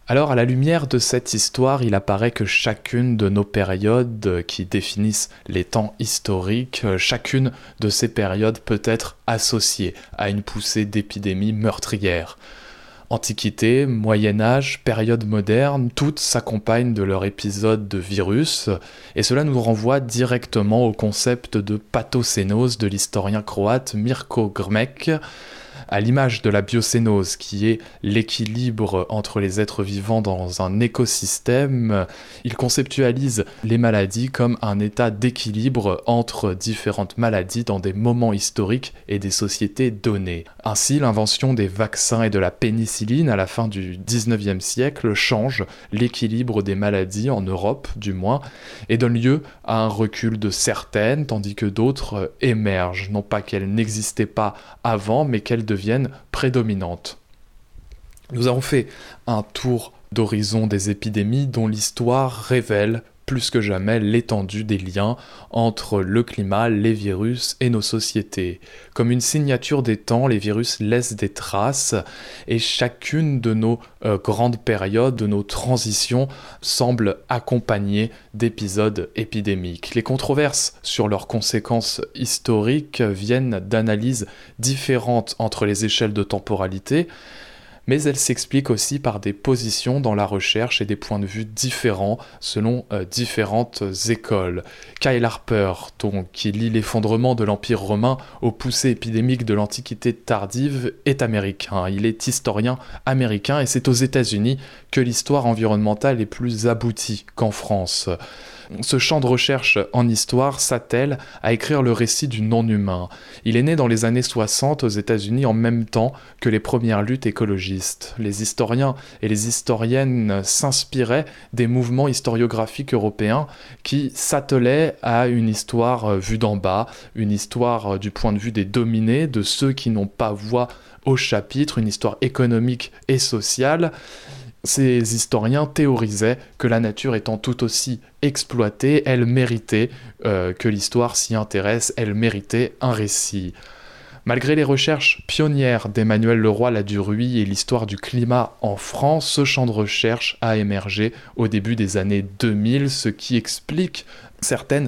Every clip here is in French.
Alors, à la lumière de cette histoire, il apparaît que chacune de nos périodes qui définissent les temps historiques, chacune de ces périodes peut être associée à une poussée d'épidémies meurtrières. Antiquité, Moyen-Âge, période moderne, toutes s'accompagnent de leur épisode de virus, et cela nous renvoie directement au concept de pathocénose de l'historien croate Mirko Grmek. À l'image de la biocénose, qui est l'équilibre entre les êtres vivants dans un écosystème, il conceptualise les maladies comme un état d'équilibre entre différentes maladies dans des moments historiques et des sociétés données. Ainsi, l'invention des vaccins et de la pénicilline à la fin du 19e siècle change l'équilibre des maladies en Europe, du moins, et donne lieu à un recul de certaines, tandis que d'autres émergent, non pas qu'elles n'existaient pas avant, mais qu'elles deviennent prédominantes. Nous avons fait un tour d'horizon des épidémies dont l'histoire révèle plus que jamais l'étendue des liens entre le climat, les virus et nos sociétés. Comme une signature des temps, les virus laissent des traces et chacune de nos grandes périodes, de nos transitions, semble accompagnée d'épisodes épidémiques. Les controverses sur leurs conséquences historiques viennent d'analyses différentes entre les échelles de temporalité, mais elle s'explique aussi par des positions dans la recherche et des points de vue différents selon différentes écoles. Kyle Harper, qui lie l'effondrement de l'Empire romain aux poussées épidémiques de l'Antiquité tardive, est américain. Il est historien américain et c'est aux États-Unis que l'histoire environnementale est plus aboutie qu'en France. Ce champ de recherche en histoire s'attelle à écrire le récit du non-humain. Il est né dans les années 60 aux États-Unis en même temps que les premières luttes écologistes. Les historiens et les historiennes s'inspiraient des mouvements historiographiques européens qui s'attelaient à une histoire vue d'en bas, une histoire du point de vue des dominés, de ceux qui n'ont pas voix au chapitre, une histoire économique et sociale. Ces historiens théorisaient que la nature étant tout aussi exploitée, elle méritait que l'histoire s'y intéresse, elle méritait un récit. Malgré les recherches pionnières d'Emmanuel Leroy-Laduruy et l'histoire du climat en France, ce champ de recherche a émergé au début des années 2000, ce qui explique certaines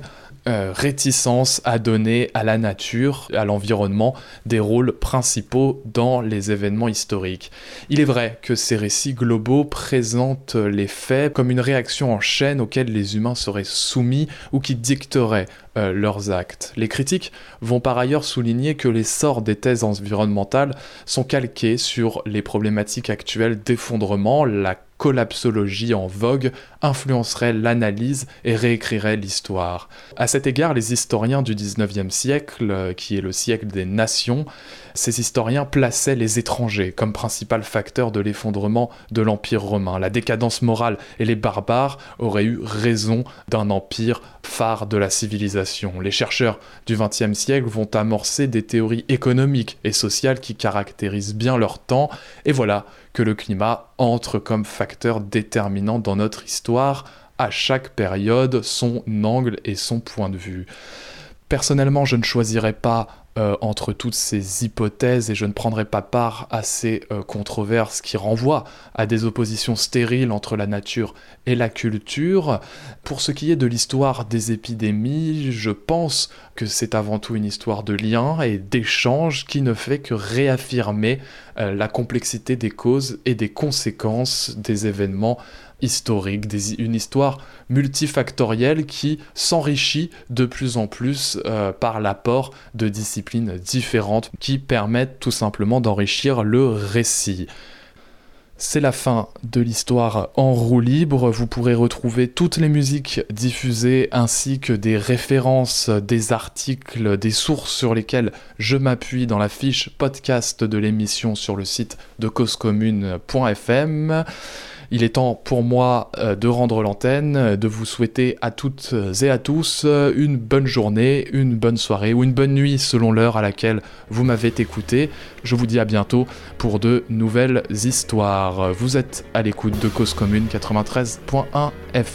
réticence à donner à la nature, à l'environnement, des rôles principaux dans les événements historiques. Il est vrai que ces récits globaux présentent les faits comme une réaction en chaîne auxquelles les humains seraient soumis ou qui dicteraient leurs actes. Les critiques vont par ailleurs souligner que l'essor des thèses environnementales sont calqués sur les problématiques actuelles d'effondrement. La collapsologie en vogue influencerait l'analyse et réécrirait l'histoire. À cet égard, les historiens du 19e siècle, qui est le siècle des nations, ces historiens plaçaient les étrangers comme principal facteur de l'effondrement de l'Empire romain. La décadence morale et les barbares auraient eu raison d'un empire phare de la civilisation. Les chercheurs du XXe siècle vont amorcer des théories économiques et sociales qui caractérisent bien leur temps, et voilà que le climat entre comme facteur déterminant dans notre histoire, à chaque période, son angle et son point de vue. Personnellement, je ne choisirais pas entre toutes ces hypothèses et je ne prendrai pas part à ces controverses qui renvoient à des oppositions stériles entre la nature et la culture. Pour ce qui est de l'histoire des épidémies, je pense que c'est avant tout une histoire de liens et d'échanges qui ne fait que réaffirmer la complexité des causes et des conséquences des événements historique, une histoire multifactorielle qui s'enrichit de plus en plus par l'apport de disciplines différentes qui permettent tout simplement d'enrichir le récit. C'est la fin de l'histoire en roue libre. Vous pourrez retrouver toutes les musiques diffusées ainsi que des références, des articles, des sources sur lesquelles je m'appuie dans la fiche podcast de l'émission sur le site de causecommune.fm. Il est temps pour moi de rendre l'antenne, de vous souhaiter à toutes et à tous une bonne journée, une bonne soirée ou une bonne nuit selon l'heure à laquelle vous m'avez écouté. Je vous dis à bientôt pour de nouvelles histoires. Vous êtes à l'écoute de Cause Commune 93.1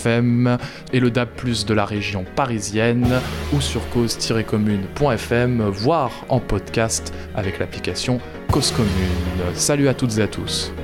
FM et le DAB+ de la région parisienne ou sur cause-commune.fm, voire en podcast avec l'application Cause Commune. Salut à toutes et à tous.